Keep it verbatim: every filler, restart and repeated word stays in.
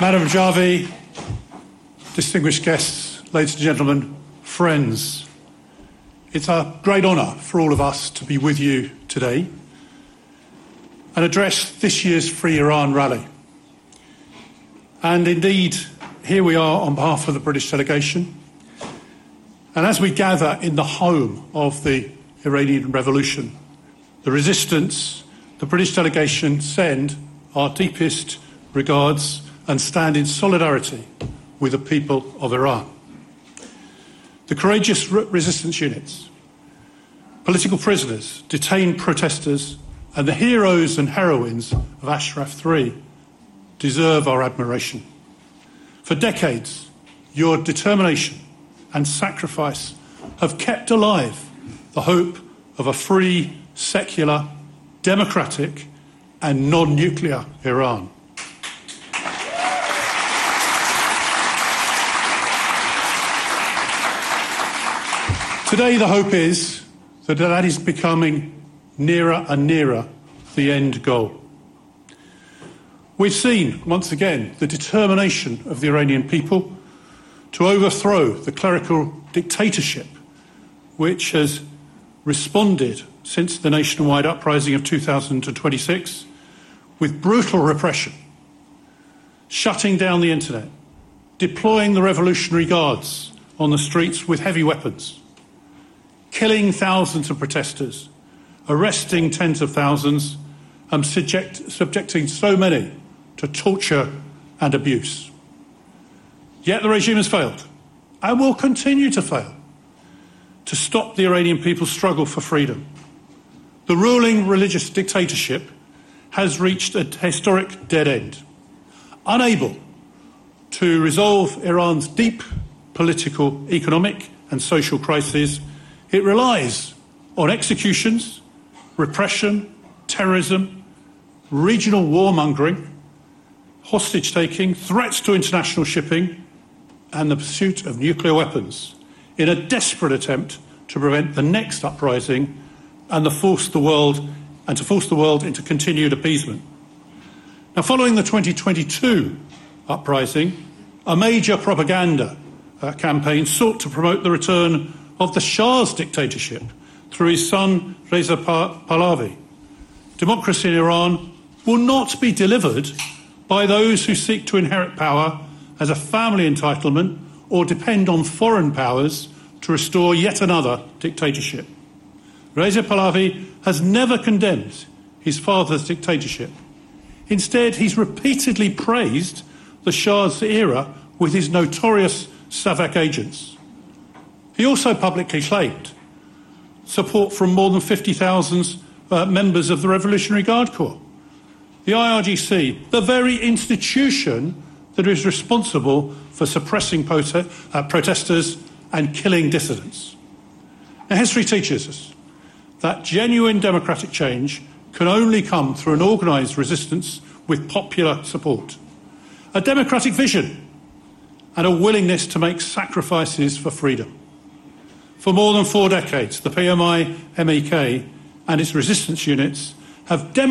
Madam Javi, distinguished guests, ladies and gentlemen, friends, it's a great honour for all of us to be with you today and address this year's Free Iran rally. And indeed, here we are on behalf of the British delegation. And as we gather in the home of the Iranian Revolution, the resistance, the British delegation send our deepest regards and stand in solidarity with the people of Iran. The courageous re- resistance units, political prisoners, detained protesters, and the heroes and heroines of Ashraf three deserve our admiration. For decades, your determination and sacrifice have kept alive the hope of a free, secular, democratic, and non-nuclear Iran. Today, the hope is that that is becoming nearer and nearer the end goal. We've seen, once again, the determination of the Iranian people to overthrow the clerical dictatorship which has responded since the nationwide uprising of two thousand twenty-six with brutal repression, shutting down the internet, deploying the Revolutionary Guards on the streets with heavy weapons, killing thousands of protesters, arresting tens of thousands, and subject, subjecting so many to torture and abuse. Yet the regime has failed, and will continue to fail, to stop the Iranian people's struggle for freedom. The ruling religious dictatorship has reached a historic dead end. Unable to resolve Iran's deep political, economic and social crises, it relies on executions, repression, terrorism, regional warmongering, hostage-taking, threats to international shipping, and the pursuit of nuclear weapons in a desperate attempt to prevent the next uprising and, the force the world, and to force the world into continued appeasement. Now, following the twenty twenty-two uprising, a major propaganda uh, campaign sought to promote the return of the Shah's dictatorship through his son Reza Pahlavi. Democracy in Iran will not be delivered by those who seek to inherit power as a family entitlement or depend on foreign powers to restore yet another dictatorship. Reza Pahlavi has never condemned his father's dictatorship. Instead, he's repeatedly praised the Shah's era with his notorious Savak agents. He also publicly claimed support from more than fifty thousand uh, members of the Revolutionary Guard Corps. The I R G C, the very institution that is responsible for suppressing prote- uh, protesters and killing dissidents. Now, history teaches us that genuine democratic change can only come through an organised resistance with popular support, a democratic vision, and a willingness to make sacrifices for freedom. For more than four decades, the P M I M E K and its resistance units have demonstrated